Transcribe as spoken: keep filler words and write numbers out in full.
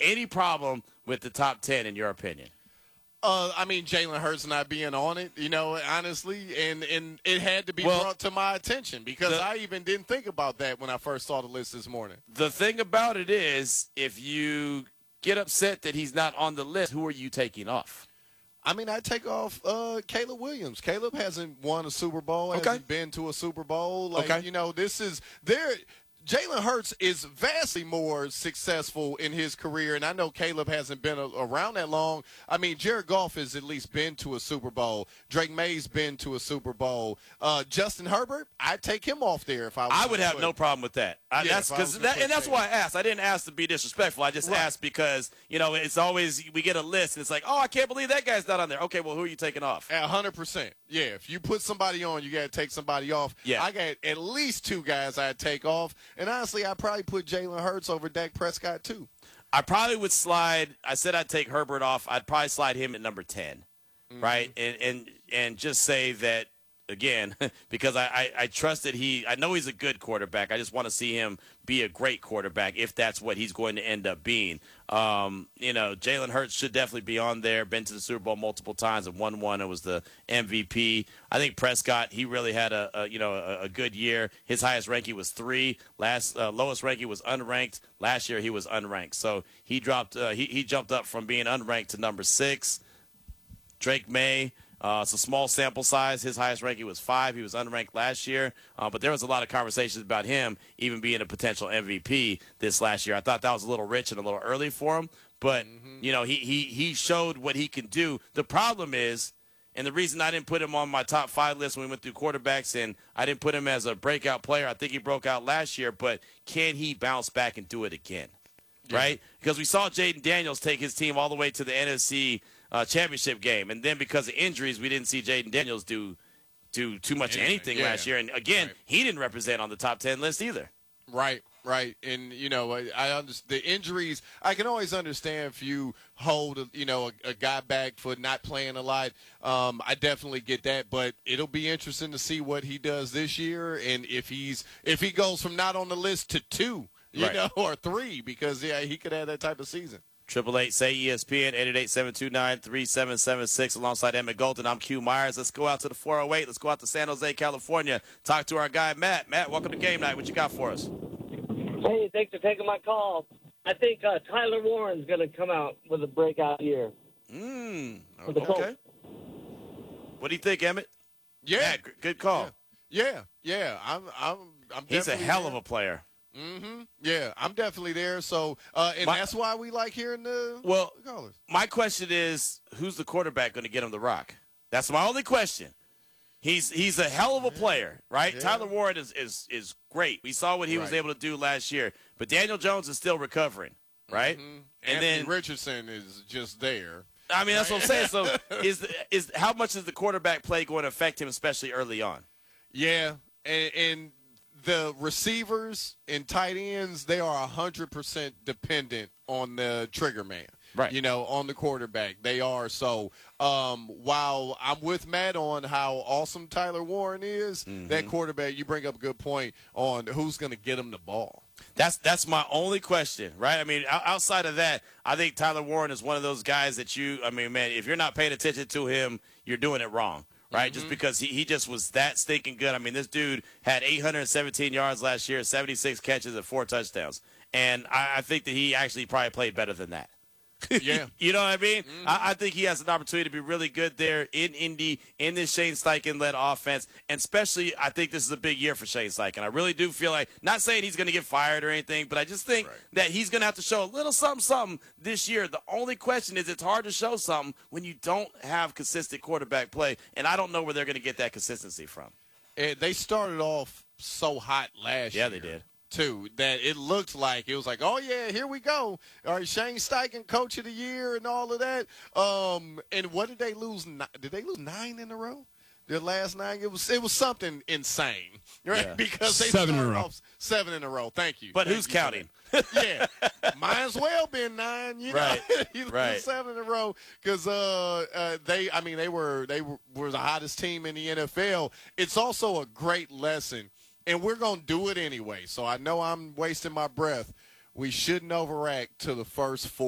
any problem with the top ten in your opinion? Uh, I mean, Jalen Hurts not being on it, you know, honestly, and, and it had to be well, brought to my attention because the, I even didn't think about that when I first saw the list this morning. The thing about it is, if you get upset that he's not on the list, who are you taking off? I mean, I take off uh, Caleb Williams. Caleb hasn't won a Super Bowl, okay. hasn't been to a Super Bowl. Like, okay. you know, this is there. Jalen Hurts is vastly more successful in his career, and I know Caleb hasn't been a, around that long. I mean, Jared Goff has at least been to a Super Bowl. Drake May's been to a Super Bowl. Uh, Justin Herbert, I'd take him off there if I was. I would have put. no problem with that. I, yeah, that's because that, and that's why I asked. I didn't ask to be disrespectful. I just right. asked because you know it's always we get a list and it's like, oh, I can't believe that guy's not on there. Okay, well, who are you taking off? A hundred percent. Yeah, if you put somebody on, you got to take somebody off. Yeah, I got at least two guys I'd take off, and honestly, I probably put Jalen Hurts over Dak Prescott too. I probably would slide. I said I'd take Herbert off. I'd probably slide him at number ten, mm-hmm. right? And and and just say that again because I, I I trust that he. I know he's a good quarterback. I just want to see him be a great quarterback if that's what he's going to end up being. Um, you know, Jalen Hurts should definitely be on there. Been to the Super Bowl multiple times and won one. It was the M V P. I think Prescott, he really had a, a you know a, a good year. His highest ranking was three. Last uh, lowest ranking was unranked. Last year he was unranked. So he dropped. Uh, he he jumped up from being unranked to number six. Drake May. Uh, it's a small sample size. His highest ranking was five. He was unranked last year, uh, but there was a lot of conversations about him even being a potential M V P this last year. I thought that was a little rich and a little early for him, but mm-hmm. you know he he he showed what he can do. The problem is, and the reason I didn't put him on my top five list when we went through quarterbacks, and I didn't put him as a breakout player. I think he broke out last year, but can he bounce back and do it again? Yeah. Right? Because we saw Jaden Daniels take his team all the way to the N F C Uh, championship game, and then because of injuries, we didn't see Jaden Daniels do do too much anything, anything yeah. last year. And again, right. he didn't represent on the top ten list either. Right, right, and you know, I, I understand the injuries. I can always understand if you hold, a, you know, a, a guy back for not playing a lot. Um, I definitely get that, but it'll be interesting to see what he does this year, and if he's if he goes from not on the list to two, you right. know, or three, because yeah, he could have that type of season. Triple eight say E S P N eight eight eight seven two nine three seven seven six alongside Emmett Golden. I'm Q Myers. Let's go out to the four oh eight. Let's go out to San Jose, California. Talk to our guy Matt. Matt, welcome to Game Night. What you got for us? Hey, thanks for taking my call. I think uh, Tyler Warren's going to come out with a breakout year. Mm, okay. What do you think, Emmett? Yeah, Matt, good call. Yeah, yeah. yeah. I'm, I'm, I'm. He's a hell there. of a player. Mm-hmm. Yeah, I'm definitely there. So, uh, and my, that's why we like hearing the well. The callers. My question is, who's the quarterback going to get him the rock? That's my only question. He's he's a hell of a player, right? Yeah. Tyler Warren is, is is great. We saw what he right. was able to do last year, but Daniel Jones is still recovering, right? Mm-hmm. And Anthony then Richardson is just there. I mean, that's what I'm saying. So, is is how much is the quarterback play going to affect him, especially early on? Yeah, and. and the receivers and tight ends, they are one hundred percent dependent on the trigger man, right? You know, on the quarterback. They are. So um, while I'm with Matt on how awesome Tyler Warren is, mm-hmm. that quarterback, you bring up a good point on who's going to get him the ball. That's that's my only question, right? I mean, outside of that, I think Tyler Warren is one of those guys that you, I mean, man, if you're not paying attention to him, you're doing it wrong. Right, mm-hmm. just because he, he just was that stinking good. I mean, this dude had eight hundred seventeen yards last year, seventy-six catches, and four touchdowns. And I, I think that he actually probably played better than that. Yeah. You know what I mean? Mm-hmm. I, I think he has an opportunity to be really good there in Indy, in this Shane Steichen-led offense. And especially, I think this is a big year for Shane Steichen. I really do feel like, not saying he's going to get fired or anything, but I just think right. that he's going to have to show a little something, something this year. The only question is it's hard to show something when you don't have consistent quarterback play. And I don't know where they're going to get that consistency from. And they started off so hot last yeah, year. Yeah, they did. Too, that it looked like it was like, oh yeah, here we go. All right, Shane Steichen, coach of the year, and all of that. Um, and what did they lose? Did they lose nine in a row? Their last nine, it was it was something insane, right? Yeah. Because they seven in a row. Seven in a row. Thank you. But Thank who's you counting? Yeah, might as well been nine. You right. know, right. Seven in a row because uh, uh, they, I mean, they were they were, were the hottest team in the N F L. It's also a great lesson. And we're going to do it anyway. So I know I'm wasting my breath. We shouldn't overact to the first four.